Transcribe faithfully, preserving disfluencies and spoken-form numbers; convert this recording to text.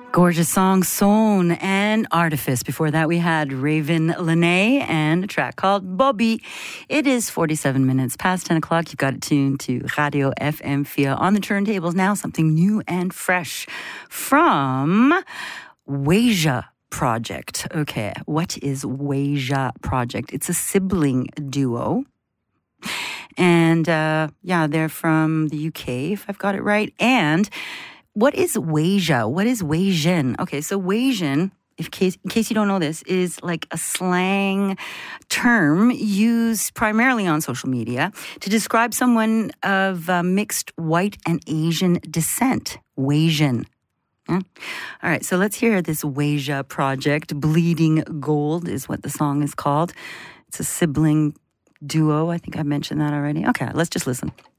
Gorgeous song, Sown and Artifice. Before that, we had Raven Lene and a track called Bobby. It is forty-seven minutes past ten o'clock. You've got it tuned to Radio F M Fia. On the turntables now, something new and fresh from Weija Project. Okay, what is Weija Project? It's a sibling duo. And uh, yeah, they're from the U K, if I've got it right. And what is Weija? What is Weijin? Okay, so Weijin, if case, in case you don't know this, is like a slang term used primarily on social media to describe someone of uh, mixed white and Asian descent. Weijin. Yeah. All right, so let's hear this Weija Project. Bleeding Gold is what the song is called. It's a sibling duo. I think I mentioned that already. Okay, let's just listen.